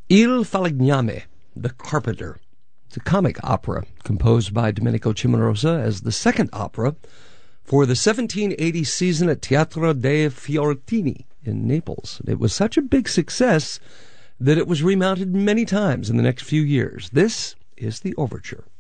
Il Falegname, The Carpenter. It's a comic opera composed by Domenico Cimarosa as the second opera for the 1780 season at Teatro dei Fiorentini in Naples. It was such a big success that it was remounted many times in the next few years. This is the overture.